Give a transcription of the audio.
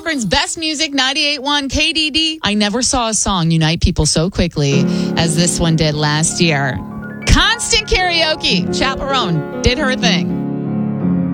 Akron's best music, 98.1 KDD. I never saw a song unite people so quickly as this one did last year. Constant Karaoke. Chaperone did her thing.